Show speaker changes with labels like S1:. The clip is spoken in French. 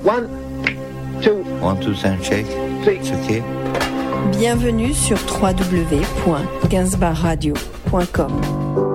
S1: One, two,
S2: shake.
S1: three.
S2: It's okay.
S3: Bienvenue sur www.gainsbourgradio.com.